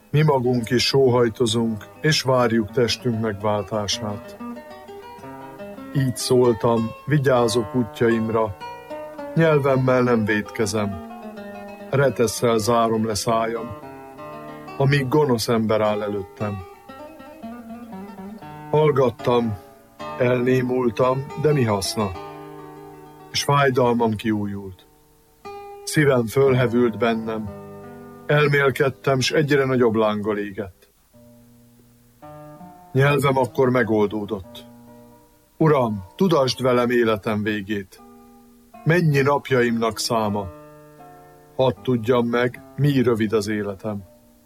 Mi magunk is sóhajtozunk, és várjuk testünk megváltását. Így szóltam, vigyázok útjaimra, nyelvemmel nem vétkezem, retesszel zárom le szájam, amíg gonosz ember áll előttem. Hallgattam, elnémultam, de mi haszna? És fájdalmam kiújult. Szívem fölhevült bennem, elmélkedtem, s egyre nagyobb lánggal égett. Nyelvem akkor megoldódott. Uram, tudasd velem életem végét. Mennyi napjaimnak száma? Hadd tudjam meg, mi rövid az életem.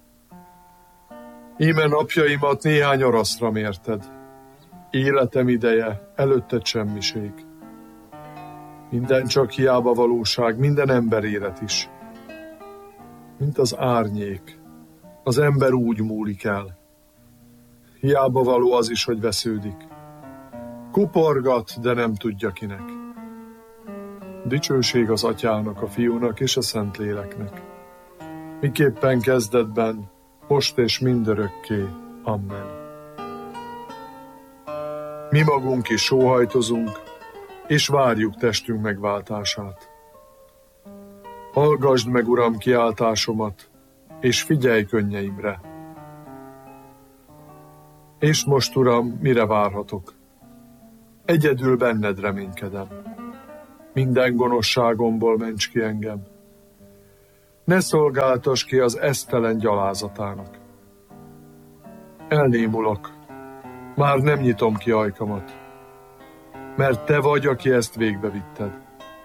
Íme napjaimat néhány araszra mérted. Életem ideje, előtted semmiség. Minden csak hiába valóság, minden ember élet is. Mint az árnyék, az ember úgy múlik el. Hiába való az is, hogy vesződik. Kuporgat, de nem tudja kinek. Dicsőség az Atyának, a Fiúnak és a Szentléleknek. Miképpen kezdetben, most és mindörökké. Amen. Mi magunk is sóhajtozunk, és várjuk testünk megváltását. Hallgasd meg, Uram, kiáltásomat, és figyelj könnyeimre. És most, Uram, mire várhatok? Egyedül benned reménykedem. Minden gonoszságomból ments ki engem. Ne szolgáltass ki az esztelen gyalázatának. Elnémulok, már nem nyitom ki ajkamat, mert te vagy, aki ezt végbevitted.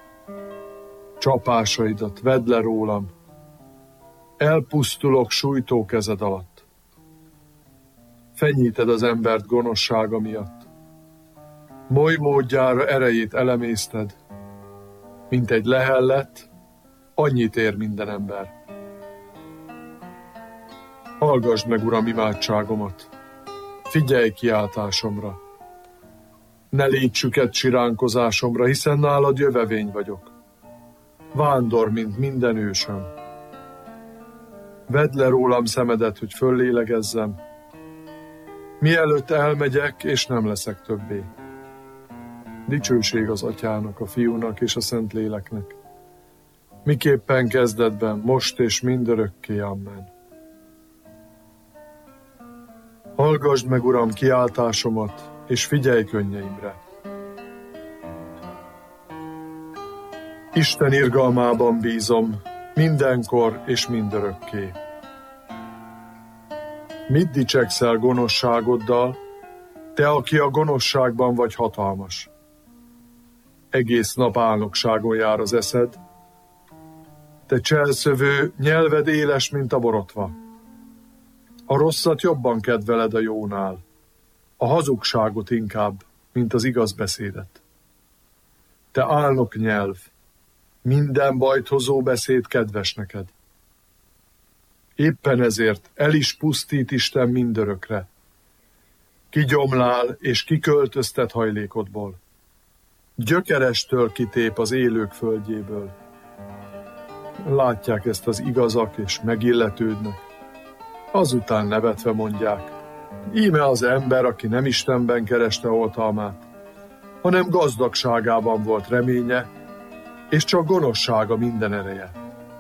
Csapásaidat vedd le rólam, elpusztulok sújtó kezed alatt. Fenyíted az embert gonoszsága miatt. Moly módjára erejét elemészted, mint egy lehellet, annyit ér minden ember. Hallgasd meg, Uram, imádságomat, figyelj kiáltásomra. Ne légy süket siránkozásomra, hiszen nálad jövevény vagyok. Vándor, mint minden ősöm. Vedd le rólam szemedet, hogy föllélegezzem, mielőtt elmegyek, és nem leszek többé. Dicsőség az Atyának, a Fiúnak és a Szentléleknek. Miképpen kezdetben, most és mindörökké. Amen. Hallgasd meg, Uram, kiáltásomat, és figyelj könnyeimre. Isten irgalmában bízom, mindenkor és mindörökké. Mit dicsekszel gonoszságoddal, te, aki a gonoszságban vagy hatalmas? Egész nap álnokságon jár az eszed, te cselszövő, nyelved éles, mint a borotva. A rosszat jobban kedveled a jónál, a hazugságot inkább, mint az igaz beszédet. Te álnok nyelv, minden bajt hozó beszéd kedves neked. Éppen ezért el is pusztít Isten mindörökre. Kigyomlál és kiköltöztet hajlékodból. Gyökerestől kitép az élők földjéből. Látják ezt az igazak, és megilletődnek. Azután nevetve mondják, íme az ember, aki nem Istenben kereste oltalmát, hanem gazdagságában volt reménye, és csak gonoszsága minden ereje.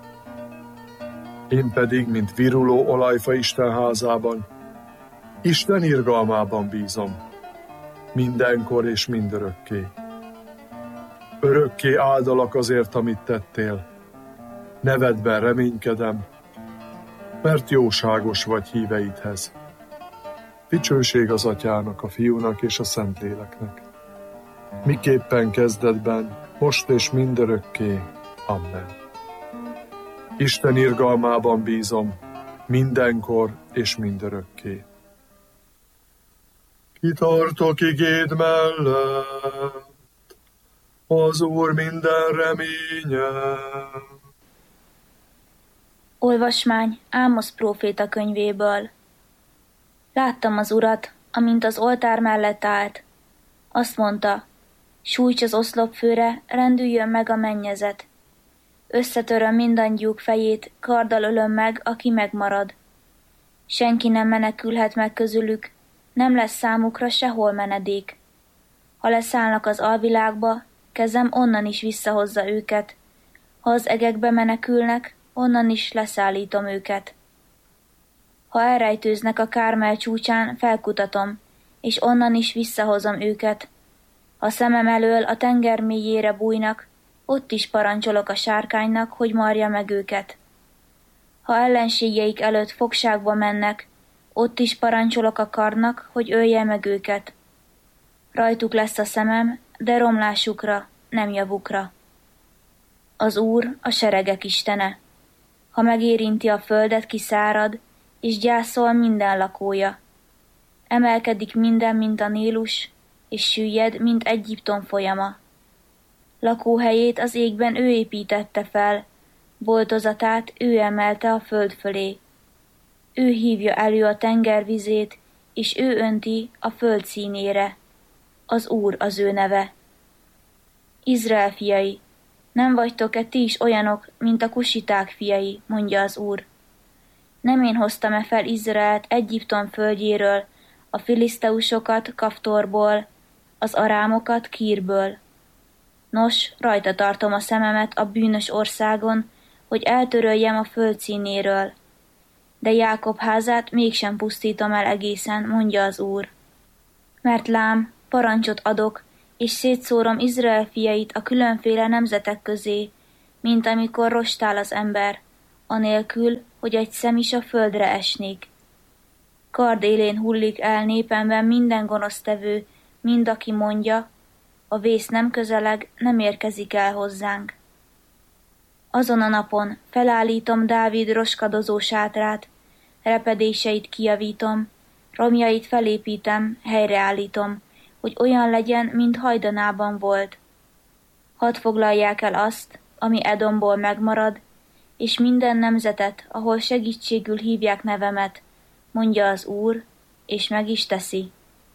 Én pedig, mint viruló olajfa Isten házában, Isten irgalmában bízom, mindenkor és mindörökké. Örökké áldalak azért, amit tettél, nevedben reménykedem, mert jóságos vagy híveidhez. Dicsőség az Atyának, a Fiúnak és a Szentléleknek. Miképpen kezdetben, most és mindörökké. Amen. Isten irgalmában bízom, mindenkor és mindörökké. Kitartok igéd mellett, az Úr minden reménye. Olvasmány Ámosz próféta könyvéből. Láttam az Urat, amint az oltár mellett állt. Azt mondta, sújts az oszlopfőre, rendüljön meg a mennyezet. Összetöröm mindannyiuk fejét, karddal ölöm meg, aki megmarad. Senki nem menekülhet meg közülük, nem lesz számukra sehol menedék. Ha leszállnak az alvilágba, kezem onnan is visszahozza őket. Ha az egekbe menekülnek, onnan is leszállítom őket. Ha elrejtőznek a Kármel csúcsán, felkutatom, és onnan is visszahozom őket. Ha szemem elől a tenger mélyére bújnak, ott is parancsolok a sárkánynak, hogy marja meg őket. Ha ellenségeik előtt fogságba mennek, ott is parancsolok a karnak, hogy ölje meg őket. Rajtuk lesz a szemem, de romlásukra, nem javukra. Az Úr a seregek istene. Ha megérinti a földet, kiszárad, és gyászol minden lakója. Emelkedik minden, mint a Nílus, és süllyed, mint Egyiptom folyama. Lakóhelyét az égben ő építette fel, boltozatát ő emelte a föld fölé. Ő hívja elő a tenger vizét, és ő önti a föld színére. Az Úr az ő neve. Izrael fiai, nem vagytok-e ti is olyanok, mint a kusiták fiai, mondja az Úr. Nem én hoztam-e fel Izraelt Egyiptom földjéről, a filiszteusokat Kaftorból, az arámokat Kírből. Nos, rajta tartom a szememet a bűnös országon, hogy eltöröljem a föld színéről. De Jákob házát mégsem pusztítom el egészen, mondja az Úr. Mert lám, parancsot adok, és szétszórom Izrael fiait a különféle nemzetek közé, mint amikor rostál az ember, anélkül, hogy egy szem is a földre esnék. Kard élén hullik el népemben minden gonosztevő, mind aki mondja, a vész nem közeleg, nem érkezik el hozzánk. Azon a napon felállítom Dávid roskadozó sátrát, repedéseit kijavítom, romjait felépítem, helyreállítom, hogy olyan legyen, mint hajdanában volt. Hadd foglalják el azt, ami Edomból megmarad, és minden nemzetet, ahol segítségül hívják nevemet, mondja az Úr, és meg is teszi.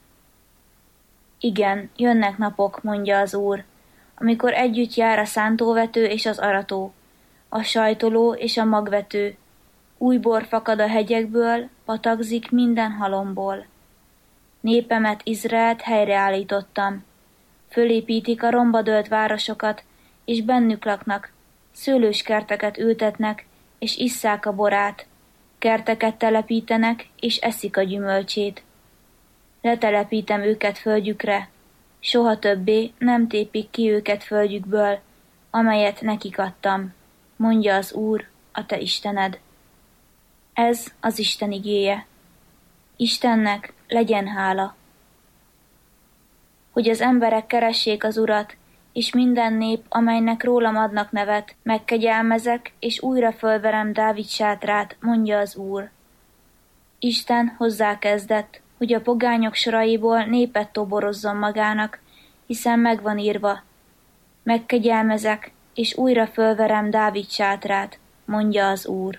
Igen, jönnek napok, mondja az Úr, amikor együtt jár a szántóvető és az arató, a sajtoló és a magvető, új bor fakad a hegyekből, patakzik minden halomból. Népemet, Izraelt helyreállítottam. Fölépítik a romba dőlt városokat, és bennük laknak, szőlőskerteket ültetnek, és isszák a borát, kerteket telepítenek, és eszik a gyümölcsét. Letelepítem őket földjükre, soha többé nem tépik ki őket földjükből, amelyet nekik adtam, mondja az Úr, a te Istened. Ez az Isten igéje. Istennek legyen hála. Hogy az emberek keressék az Urat, és minden nép, amelynek rólam adnak nevet, megkegyelmezek, és újra fölverem Dávid sátrát, mondja az Úr. Isten hozzákezdett, hogy a pogányok soraiból népet toborozzon magának, hiszen megvan írva. Megkegyelmezek, és újra fölverem Dávid sátrát, mondja az Úr.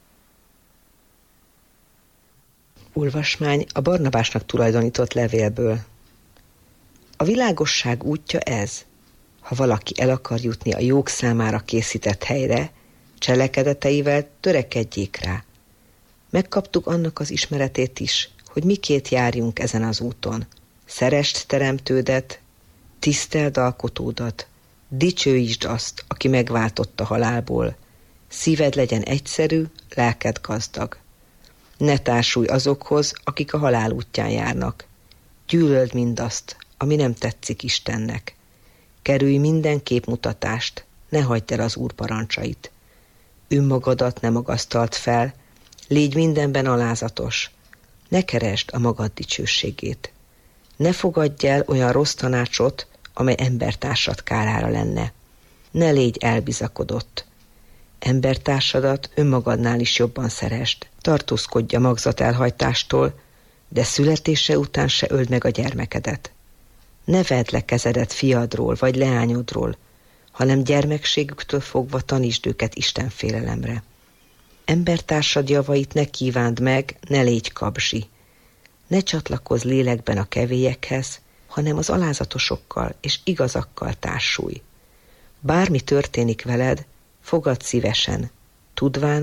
Olvasmány a Barnabásnak tulajdonított levélből. A világosság útja ez. Ha valaki el akar jutni a jók számára készített helyre, cselekedeteivel törekedjék rá. Megkaptuk annak az ismeretét is, hogy miként járjunk ezen az úton. Szeresd teremtődet, tiszteld alkotódat, dicsőítsd azt, aki megváltott a halálból. Szíved legyen egyszerű, lelked gazdag. Ne társulj azokhoz, akik a halál útján járnak. Gyűlöld mindazt, ami nem tetszik Istennek. Kerülj minden képmutatást, ne hagyd el az Úr parancsait. Önmagadat ne magasztald fel, légy mindenben alázatos. Ne keresd a magad dicsőségét. Ne fogadj el olyan rossz tanácsot, amely embertársad kárára lenne. Ne légy elbizakodott. Embertársadat önmagadnál is jobban szeresd. Tartózkodj a magzat elhajtástól, de születése után se öld meg a gyermekedet. Ne vedd le kezedet fiadról vagy leányodról, hanem gyermekségüktől fogva tanítsd őket Istenfélelemre. Embertársad javait ne kívánd meg, ne légy kabzsi. Ne csatlakozz lélekben a kevélyekhez, hanem az alázatosokkal és igazakkal társulj. Bármi történik veled, fogadd szívesen, tudván,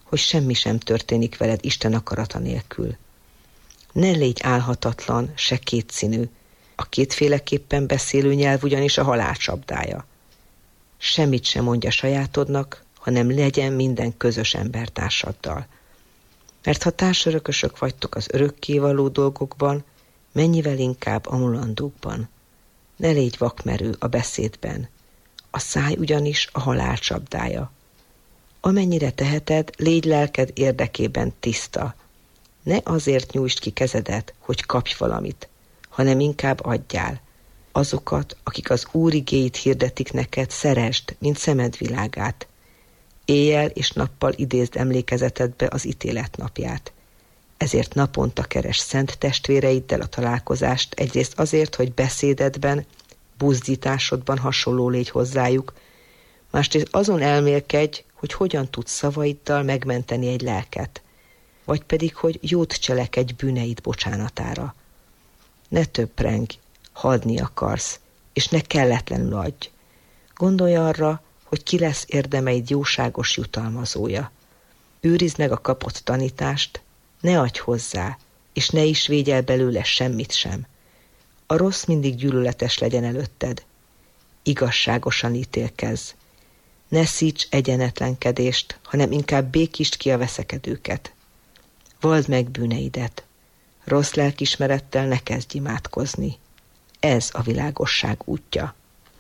hogy semmi sem történik veled Isten akarata nélkül. Ne légy álhatatlan, se kétszínű, a kétféleképpen beszélő nyelv ugyanis a halál csapdája. Semmit sem mondj a sajátodnak, hanem legyen minden közös embertársaddal. Mert ha társörökösök vagytok az örökkévaló dolgokban, mennyivel inkább a mulandókban. Ne légy vakmerő a beszédben, a száj ugyanis a halál csapdája. Amennyire teheted, légy lelked érdekében tiszta. Ne azért nyújtsd ki kezedet, hogy kapj valamit, hanem inkább adjál. Azokat, akik az Úr igéit hirdetik neked, szeresd, mint szemed világát. Éjjel és nappal idézd emlékezetedbe az ítélet napját. Ezért naponta keres szent testvéreiddel a találkozást, egyrészt azért, hogy beszédedben, buzdításodban hasonló légy hozzájuk, másrészt azon elmélkedj, hogy hogyan tudsz szavaiddal megmenteni egy lelket, vagy pedig, hogy jót cselekedj bűneid bocsánatára. Ne töprengj, ha adni akarsz, és ne kelletlenül adj. Gondolj arra, hogy ki lesz érdemeid jóságos jutalmazója. Őrizd meg a kapott tanítást, ne adj hozzá, és ne is védj el belőle semmit sem. A rossz mindig gyűlöletes legyen előtted. Igazságosan ítélkezz. Ne szíts egyenetlenkedést, hanem inkább békítsd ki a veszekedőket. Vald meg bűneidet. Rossz lelkismerettel ne kezdj imádkozni. Ez a világosság útja.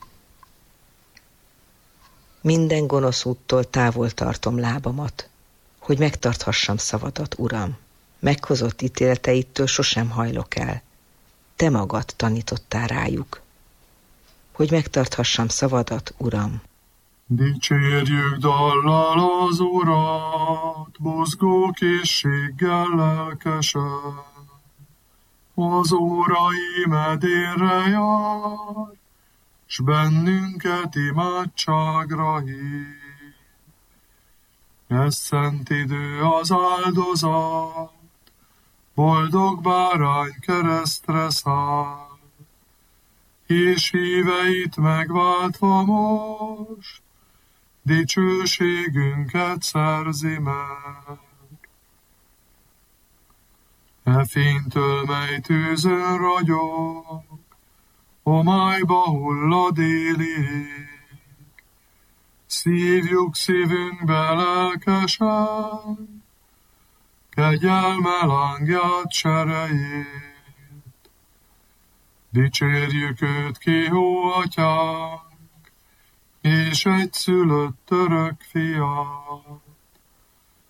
Minden gonosz úttól távol tartom lábamat, hogy megtarthassam szavadat, Uram. Meghozott ítéleteitől sosem hajlok el. Te magad tanítottál rájuk. Hogy megtarthassam szavadat, Uram. Dicsérjük dallal az Urat, mozgó készséggel lelkesen. Az órai medérre jár, s bennünket imádságra hív. Ez szent idő az áldozat, boldog bárány keresztre száll, és híveit megváltva most, dicsőségünket szerzi meg. E fénytől, mely tűzön ragyog, homályba hullad éli ég. Szívjuk szívünkbe lelkesen, kegyelme lángját serejét. Dicsérjük őt, kihó atyánk, és egyszülött örök fiát.